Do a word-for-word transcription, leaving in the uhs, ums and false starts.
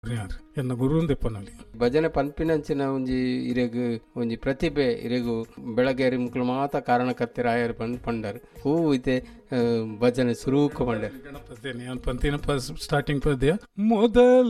ಯಾರು ಎನ್ನ ಗುರುಂದೆ ಪನಲಿ ಭಜನೆ ಪನ್ಪಿನಂಚಿನ ಒಂಜಿ ಇರೆಗ್ ಒಂಜಿ ಪ್ರತಿಭೆ ಇರೆಗು ಬೆಳಗ್ಗೆ ಮುಕ್ಳು ಮಾತ ಕಾರಣಕರ್ತೆರ ಆಯರ್ ಬಂದ್ ಪಂಡರ್ ಹೂ ಇತ್ತೆ ಭಜನೆ ಸುರೂಕು ಪಂಡರ್ ಗಣಪತಿ ನಾನು ಪಂತಿನ ಸ್ಟಾರ್ಟಿಂಗ್ ಪದ್ಯ ಮೊದಲ